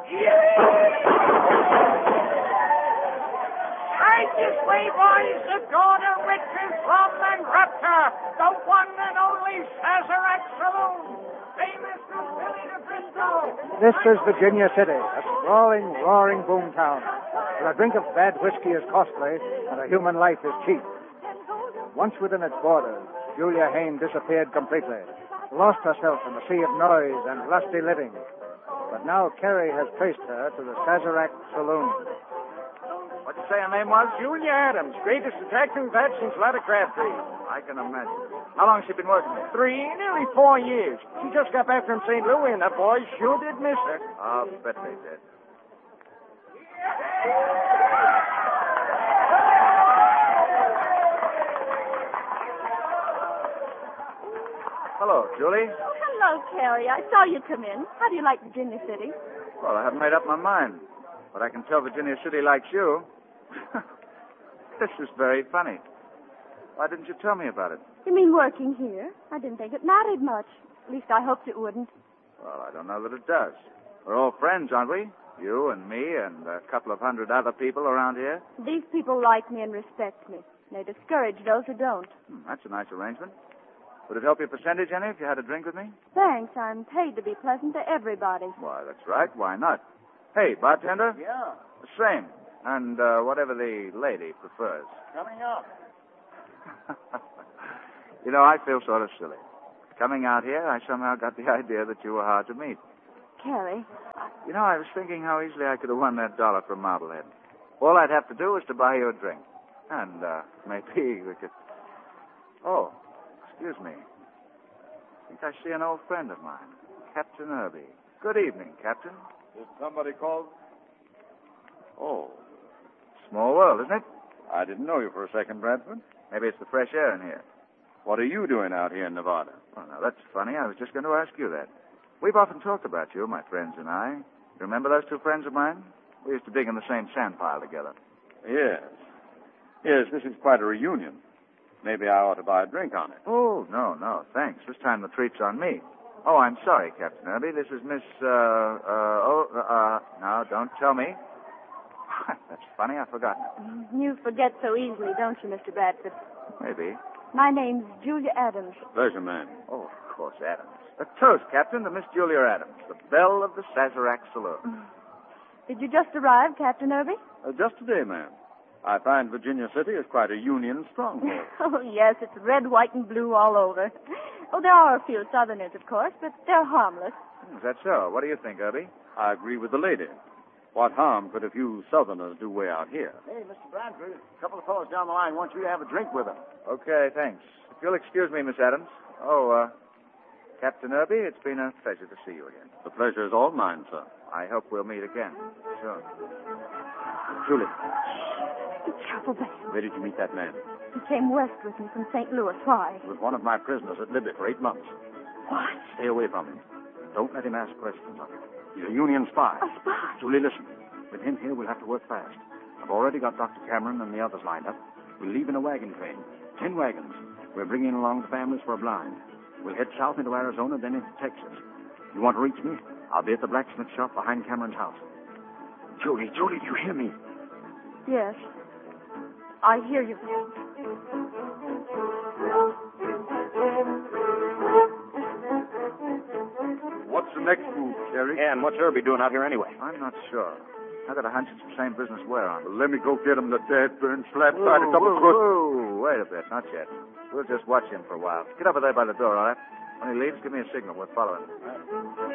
Right this way, boys. The daughter witches from and Raptor, the one and only Sazerac Saloon. Famous from Philly to Frisco. This is Virginia City, a sprawling, roaring boomtown, where a drink of bad whiskey is costly and a human life is cheap. Once within its borders, Julia Hayne disappeared completely, lost herself in the sea of noise and lusty living. But now Carrie has traced her to the Sazerac Saloon. What'd you say her name was? Julia Adams, greatest detective we've had since Lotta Crabtree. I can imagine. How long has she been working here? Nearly 4 years. She just got back from St. Louis, and the boys sure did miss her. I'll bet they did. Hello, Julie. Oh, hello, Carrie. I saw you come in. How do you like Virginia City? Well, I haven't made up my mind. But I can tell Virginia City likes you. This is very funny. Why didn't you tell me about it? You mean working here? I didn't think it mattered much. At least I hoped it wouldn't. Well, I don't know that it does. We're all friends, aren't we? You and me and a couple of hundred other people around here. These people like me and respect me. They discourage those who don't. That's a nice arrangement. Would it help your percentage any if you had a drink with me? Thanks. I'm paid to be pleasant to everybody. Why, that's right. Why not? Hey, bartender? Yeah, The same. And whatever the lady prefers. coming up. You know, I feel sort of silly. Coming out here, I somehow got the idea that you were hard to meet. Carrie, You know, I was thinking how easily I could have won that $1 from Marblehead. All I'd have to do was to buy you a drink. And maybe we could... Oh, excuse me. I think I see an old friend of mine, Captain Irby. Good evening, Captain. Did somebody call? Oh, small world, isn't it? I didn't know you for a second, Bradford. Maybe it's the fresh air in here. What are you doing out here in Nevada? Oh, now, that's funny. I was just going to ask you that. We've often talked about you, my friends and I. You remember those two friends of mine? We used to dig in the same sand pile together. Yes. Yes, this is quite a reunion. Maybe I ought to buy a drink on it. Oh, no, thanks. This time the treat's on me. Oh, I'm sorry, Captain Irby. This is Miss, no, don't tell me. That's funny. I've forgotten it. you forget so easily, don't you, Mr. Bradford? Maybe. My name's Julia Adams. Pleasure, ma'am. Oh, of course, Adams. A toast, Captain, to Miss Julia Adams, the belle of the Sazerac Saloon. Did you just arrive, Captain Irby? Just today, ma'am. I find Virginia City is quite a Union stronghold. Oh, yes, it's red, white, and blue all over. Oh, there are a few Southerners, of course, but they're harmless. Is that so? What do you think, Irby? I agree with the lady. What harm could a few Southerners do way out here? Hey, Mr. Bradford, a couple of fellows down the line want you to have a drink with them. Okay, thanks. If you'll excuse me, Miss Adams. Oh, Captain Irby, it's been a pleasure to see you again. The pleasure is all mine, sir. I hope we'll meet again soon. Julie, Be careful, Beth. where did you meet that man? He came west with me from St. Louis. Why? He was one of my prisoners at Libby for 8 months. What? Stay away from him. Don't let him ask questions of you. He's a Union spy. A spy? Julie, listen. With him here, we'll have to work fast. I've already got Dr. Cameron and the others lined up. We'll leave in a wagon train. 10 wagons. We're bringing along the families for a blind. We'll head south into Arizona, then into Texas. You want to reach me? I'll be at the blacksmith shop behind Cameron's house. Julie, do you hear me? Yes. I hear you. What's the next move, Jerry? Yeah, and what's Irby doing out here anyway? I'm not sure. I got a hunch it's the same business we're on. Well, let me go get him, the dad-burned slap-side a couple of good... Whoa, wait a bit. Not yet. We'll just watch him for a while. Get over there by the door, all right? When he leaves, give me a signal. We're following him.